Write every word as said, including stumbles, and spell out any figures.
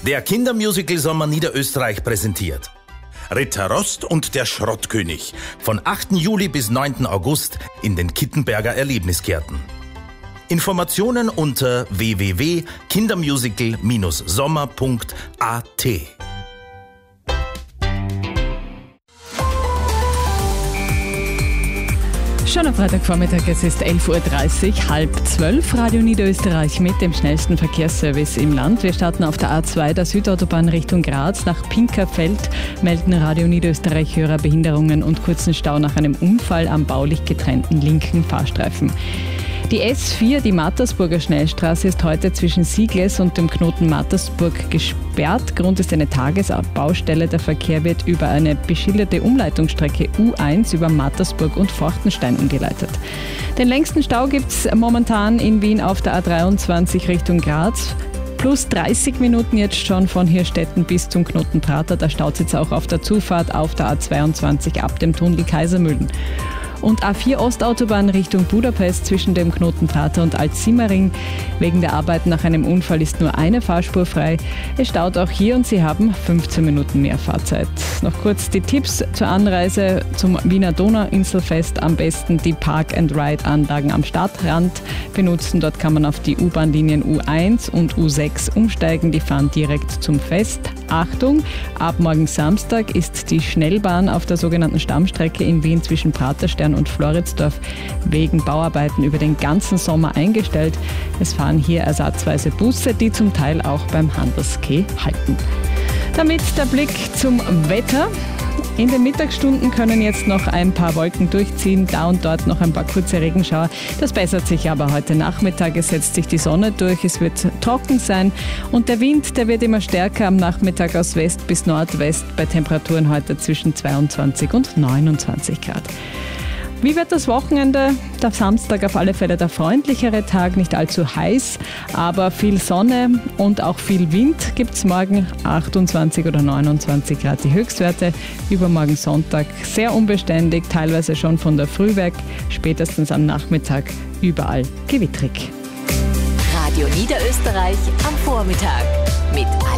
Der Kindermusical-Sommer Niederösterreich präsentiert Ritter Rost und der Schrottkönig von achten Juli bis neunten August in den Kittenberger Erlebnisgärten. Informationen unter w w w punkt kindermusical Bindestrich sommer punkt a t. Schon am Freitagvormittag, es ist elf Uhr dreißig, halb zwölf, Radio Niederösterreich mit dem schnellsten Verkehrsservice im Land. Wir starten auf der A zwei, der Südautobahn Richtung Graz. Nach Pinkerfeld melden Radio Niederösterreich-Hörer Behinderungen und kurzen Stau nach einem Unfall am baulich getrennten linken Fahrstreifen. Die S vier, die Mattersburger Schnellstraße, ist heute zwischen Siegles und dem Knoten Mattersburg gesperrt. Grund ist eine Tagesbaustelle. Der Verkehr wird über eine beschilderte Umleitungsstrecke U eins über Mattersburg und Forchtenstein umgeleitet. Den längsten Stau gibt es momentan in Wien auf der A dreiundzwanzig Richtung Graz. Plus dreißig Minuten jetzt schon von Hirstetten bis zum Knoten Prater. Da staut es jetzt auch auf der Zufahrt auf der A zweiundzwanzig ab dem Tunnel Kaisermühlen. Und A vier Ostautobahn Richtung Budapest zwischen dem Knoten Prater und Alt-Simmering. Wegen der Arbeiten nach einem Unfall ist nur eine Fahrspur frei. Es staut auch hier und Sie haben fünfzehn Minuten mehr Fahrzeit. Noch kurz die Tipps zur Anreise zum Wiener Donauinselfest. Am besten die Park-and-Ride-Anlagen am Stadtrand benutzen. Dort kann man auf die U-Bahn-Linien U eins und U sechs umsteigen. Die fahren direkt zum Fest. Achtung, ab morgen Samstag ist die Schnellbahn auf der sogenannten Stammstrecke in Wien zwischen Praterstern und Floridsdorf wegen Bauarbeiten über den ganzen Sommer eingestellt. Es fahren hier ersatzweise Busse, die zum Teil auch beim Handelsquai halten. Damit der Blick zum Wetter. In den Mittagsstunden können jetzt noch ein paar Wolken durchziehen, da und dort noch ein paar kurze Regenschauer. Das bessert sich aber heute Nachmittag. Es setzt sich die Sonne durch, es wird trocken sein und der Wind, der wird immer stärker am Nachmittag aus West bis Nordwest bei Temperaturen heute zwischen zweiundzwanzig und neunundzwanzig Grad. Wie wird das Wochenende? Der Samstag auf alle Fälle der freundlichere Tag, nicht allzu heiß, aber viel Sonne und auch viel Wind gibt es morgen, achtundzwanzig oder neunundzwanzig Grad die Höchstwerte. Übermorgen Sonntag sehr unbeständig, teilweise schon von der Früh weg, spätestens am Nachmittag überall gewittrig. Radio Niederösterreich am Vormittag mit